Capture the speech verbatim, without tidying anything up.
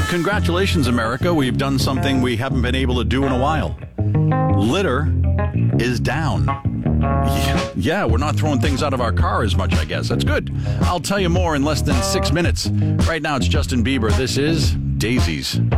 Congratulations, America. We've done something we haven't been able to do in a while. Litter is down. Yeah, we're not throwing things out of our car as much, I guess. That's good. I'll tell you more in less than six minutes. Right now, it's Justin Bieber. This is Daisies.